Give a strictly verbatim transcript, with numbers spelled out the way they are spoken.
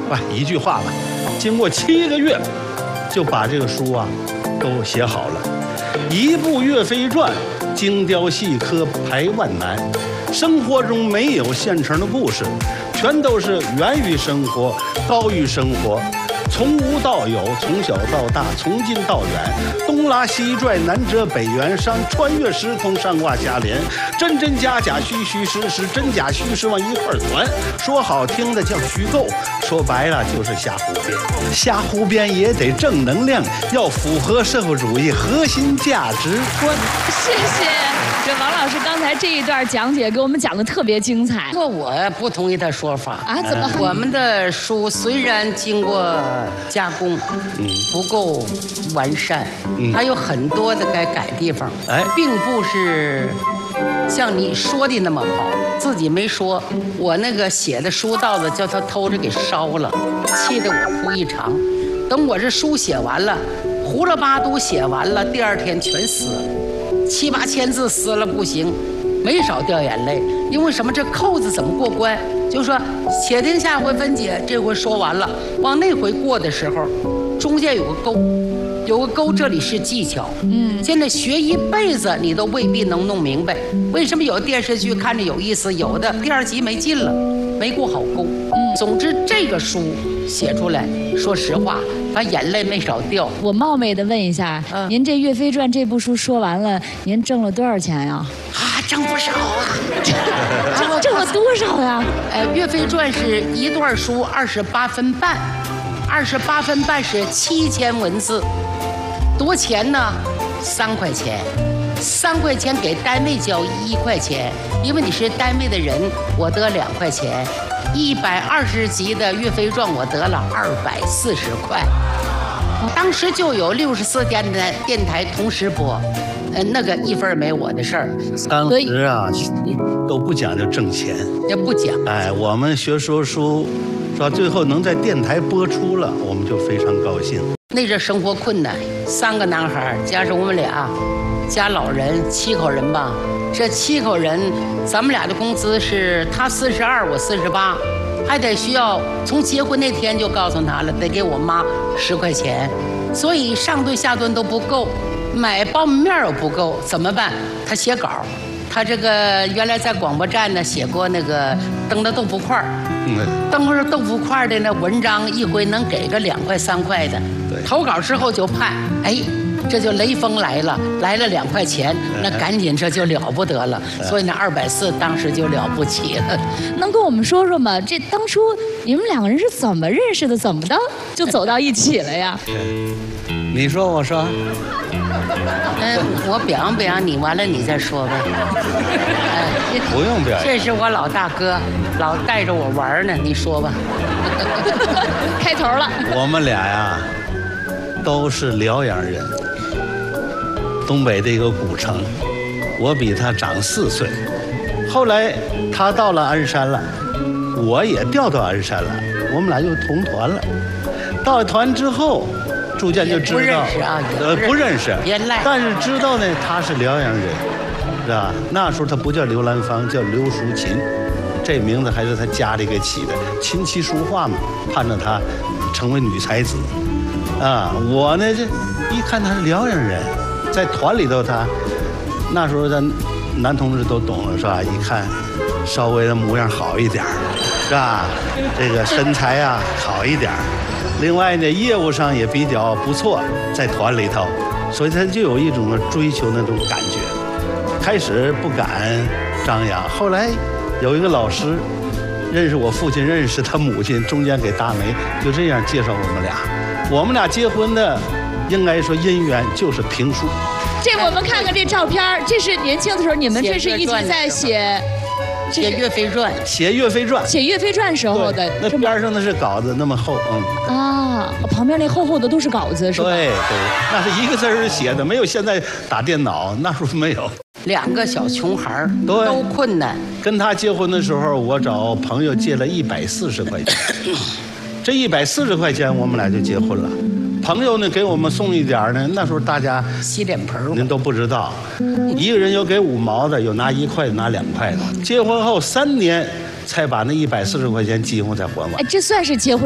吧，一句话吧，经过七个月，就把这个书啊都写好了。一部《岳飞传》，精雕细刻排万难。生活中没有现成的故事，全都是源于生活，高于生活。从无到有，从小到大，从近到远，东拉西拽，南折北圆，上穿越时空，上挂下联，真真假假，虚虚实实，真假虚实往一块儿团。说好听的叫虚构，说白了就是瞎胡编。瞎胡编也得正能量，要符合社会主义核心价值观。 谢谢。这王老师刚才这一段讲解给我们讲的特别精彩。 不过我不同意他说法啊，怎么？ 我们的书虽然经过加工，嗯，不够完善，嗯，还有很多的该改地方，哎，并不是像你说的那么好，自己没说。我那个写的书道子叫他偷着给烧了，气得我哭一场。等我这书写完了，胡了八都写完了，第二天全撕了。七八千字撕了不行，没少掉眼泪。因为什么？这扣子怎么过关？就说且听下回分解，这回说完了，往那回过的时候，中间有个勾，有个勾，这里是技巧。嗯，现在学一辈子你都未必能弄明白，为什么有的电视剧看着有意思，有的第二集没劲了，没过好勾。嗯，总之这个书写出来，说实话，把眼泪没少掉。 我冒昧的问一下，嗯、您这《岳飞传》这部书说完了，您挣了多少钱呀？ 啊，挣不少啊！ 挣挣了多少呀？ 呃，《岳飞传》是一段书二十八分半，二十八分半是七千文字，多钱呢？三块钱。三块钱给单位交一块钱，因为你是单位的人，我得两块钱。一百二十集的《岳飞传》，我得了二百四十块。当时就有六十四电台电台同时播，呃，那个一分没我的事儿。 当时啊，都不讲究挣钱， 也不讲。 哎，我们学说书，说最后能在电台播出了，我们就非常高兴。 那阵生活困难，三个男孩加上我们俩。加老人七口人吧，这七口人，咱们俩的工资是他四十二，我四十八，还得需要从结婚那天就告诉他了，得给我妈十块钱，所以上顿下顿都不够，买苞米面又不够，怎么办？他写稿，他这个原来在广播站呢写过那个蹬的豆腐块儿，嗯，蹬着豆腐块的那文章，一回能给个两块三块的，对，投稿之后就盼，哎。这就雷锋来了，来了两块钱，那赶紧这就了不得了。所以那二百四当时就了不起了。 能跟我们说说吗？这当初你们两个人是怎么认识的？怎么的就走到一起了呀？ 你说，我说。 嗯，我表扬表扬你，完了你再说呗。 哎，不用表扬。 这是我老大哥，老带着我玩呢，你说吧。 开头了。 我们俩呀。都是辽阳人，东北的一个古城。我比他长四岁，后来他到了鞍山了，我也调到鞍山了，我们俩就同团了。到了团之后，逐渐就知道不认识啊， 呃，不认识， 别赖。 但是知道呢，他是辽阳人，是吧？那时候他不叫刘兰芳，叫刘淑琴，这名字还是他家里给起的，琴棋书画嘛，盼着他成为女才子。啊，我呢这一看他是辽阳人，在团里头他那时候咱男同志都懂了是吧？一看稍微的模样好一点是吧？这个身材啊好一点，另外呢业务上也比较不错，在团里头，所以他就有一种追求那种感觉。开始不敢张扬，后来有一个老师认识我父亲，认识他母亲，中间给大梅，就这样介绍我们俩。我们俩结婚的，应该说姻缘就是评书。 这我们看看这照片，这是年轻的时候，你们这是一起在写写《岳飞传》， 写《岳飞传》， 写《岳飞传》时候的。 那边上那是稿子，那么厚， 嗯。啊，旁边那厚厚的都是稿子，是吧？ 对对，那是一个字儿写的，没有现在打电脑，那时候没有。 两个小穷孩都困难。 跟他结婚的时候，我找朋友借了一百四十块钱。这一百四十块钱，我们俩就结婚了。朋友呢给我们送一点呢，那时候大家洗脸盆您都不知道，一个人有给五毛的，有拿一块的，拿两块的。结婚后三年才把那一百四十块钱几乎才还完。 哎，这算是结婚。